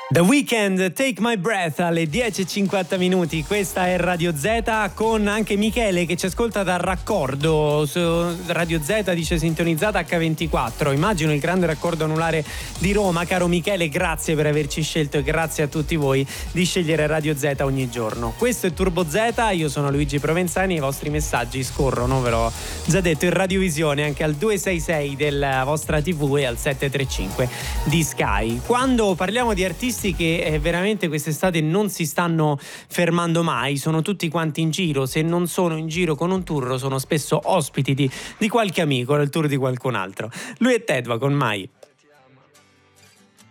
The Weeknd, Take My Breath alle 10:50. Questa è Radio Z, con anche Michele che ci ascolta dal raccordo su Radio Z, dice sintonizzata H24. Immagino il grande raccordo anulare di Roma. Caro Michele, grazie per averci scelto e grazie a tutti voi di scegliere Radio Z ogni giorno. Questo è Turbo Z, io sono Luigi Provenzani e i vostri messaggi scorrono, ve l'ho già detto, in radiovisione anche al 266 della vostra TV e al 735 di Sky. Quando parliamo di artisti che veramente quest'estate non si stanno fermando mai, sono tutti quanti in giro, se non sono in giro con un tour sono spesso ospiti di qualche amico nel tour di qualcun altro. Lui è Tedua con Mai.